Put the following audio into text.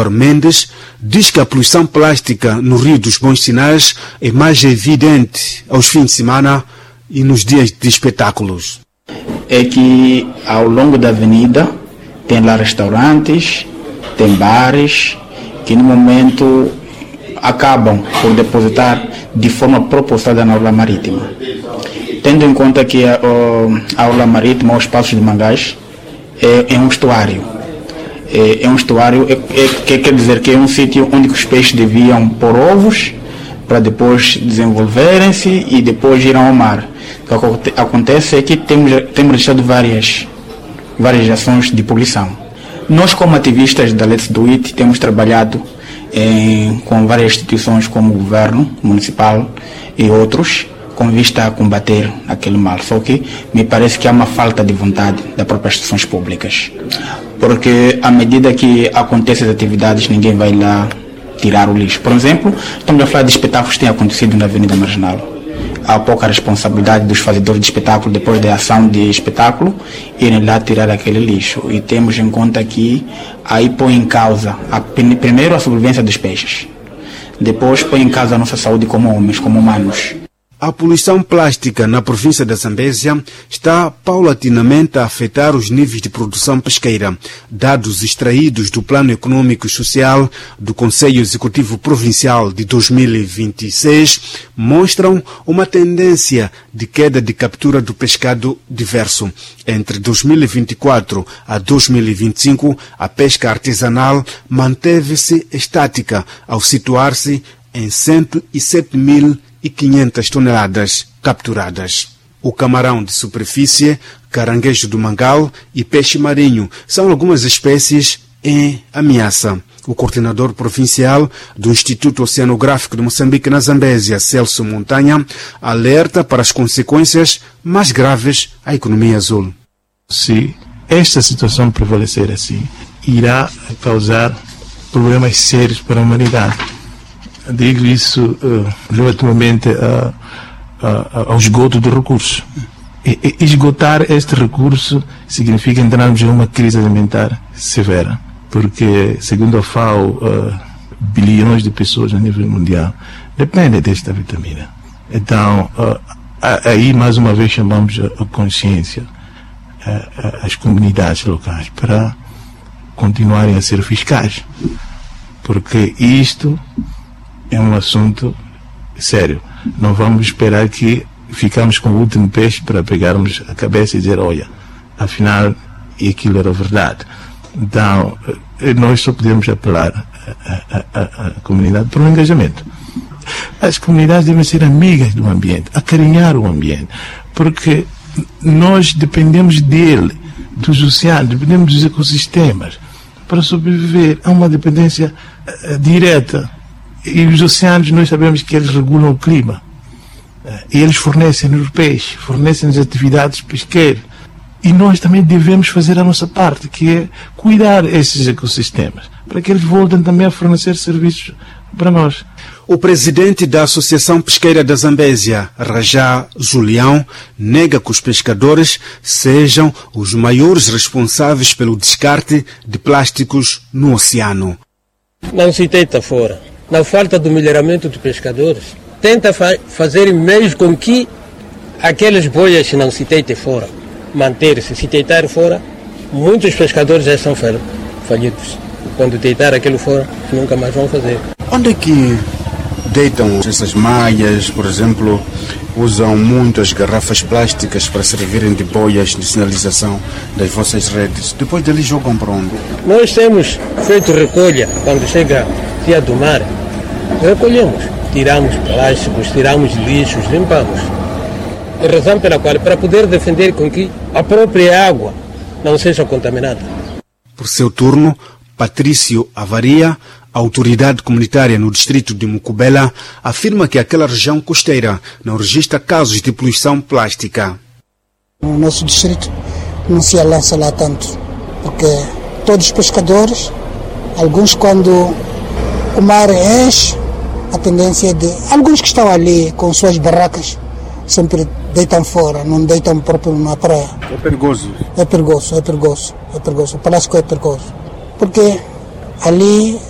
Mendes diz que a poluição plástica no Rio dos Bons Sinais é mais evidente aos fins de semana e nos dias de espetáculos. É que ao longo da avenida tem lá restaurantes, tem bares, que no momento acabam por depositar de forma propositada na orla marítima. Tendo em conta que a orla marítima, o espaço de Mangás, é um estuário. É um estuário, que quer dizer que é um sítio onde os peixes deviam pôr ovos para depois desenvolverem-se e depois ir ao mar. O que acontece é que temos deixado várias ações de poluição. Nós, como ativistas da Let's Do It, temos trabalhado com várias instituições como o governo municipal e outros, com vista a combater aquele mal. Só que me parece que há uma falta de vontade das próprias instituições públicas. Porque à medida que acontecem as atividades, ninguém vai lá tirar o lixo. Por exemplo, estamos a falar de espetáculos que têm acontecido na Avenida Marginal. Há pouca responsabilidade dos fazedores de espetáculo, depois da ação de espetáculo, irem lá tirar aquele lixo. E temos em conta que aí põe em causa, primeiro, a sobrevivência dos peixes. Depois põe em causa a nossa saúde como homens, como humanos. A poluição plástica na província da Zambésia está paulatinamente a afetar os níveis de produção pesqueira. Dados extraídos do Plano Econômico e Social do Conselho Executivo Provincial de 2026 mostram uma tendência de queda de captura do pescado diverso. Entre 2024 a 2025, a pesca artesanal manteve-se estática ao situar-se em 107.500 toneladas capturadas. O camarão de superfície, caranguejo do mangal e peixe marinho são algumas espécies em ameaça. O coordenador provincial do Instituto Oceanográfico de Moçambique na Zambésia, Celso Montanha, alerta para as consequências mais graves à economia azul. Se esta situação prevalecer assim, irá causar problemas sérios para a humanidade. Digo isso relativamente ao esgoto de recursos. Esgotar este recurso significa entrarmos em uma crise alimentar severa, porque, segundo a FAO, bilhões de pessoas a nível mundial dependem desta vitamina. Então, aí mais uma vez chamamos a consciência, as comunidades locais, para continuarem a ser fiscais, porque isto é um assunto sério. Não vamos esperar que ficamos com o último peixe para pegarmos a cabeça e dizer, olha, afinal, aquilo era verdade. Então, nós só podemos apelar à comunidade para o engajamento. As comunidades devem ser amigas do ambiente, acarinhar o ambiente, porque nós dependemos dele, dos oceanos, dependemos dos ecossistemas. Para sobreviver, há uma dependência direta. E os oceanos, nós sabemos que eles regulam o clima. E eles fornecem-nos peixe, fornecem-nos atividades pesqueiras. E nós também devemos fazer a nossa parte, que é cuidar desses ecossistemas, para que eles voltem também a fornecer serviços para nós. O presidente da Associação Pesqueira da Zambésia, Rajá Julião, nega que os pescadores sejam os maiores responsáveis pelo descarte de plásticos no oceano. Não se deita fora. Na falta do melhoramento dos pescadores, tenta fazer meios com que aquelas boias não se deitem fora. Manter-se, se deitar fora, muitos pescadores já são falhidos. Quando deitar aquilo fora, nunca mais vão fazer. Onde é que deitam essas malhas, por exemplo? Usam muito as garrafas plásticas para servirem de boias de sinalização das vossas redes. Depois deles jogam para onde? Nós temos feito recolha quando chega dia do mar. Recolhemos, tiramos plásticos, tiramos lixos, limpamos. A razão pela qual, para poder defender com que a própria água não seja contaminada. Por seu turno, Patrício Avaria, autoridade comunitária no distrito de Mucubela, afirma que aquela região costeira não registra casos de poluição plástica. No nosso distrito não se lança lá tanto, porque todos os pescadores, alguns quando o mar enche, a tendência é de... Alguns que estão ali com suas barracas sempre deitam fora, não deitam próprio na praia. É perigoso? É perigoso. O plástico é perigoso. Porque ali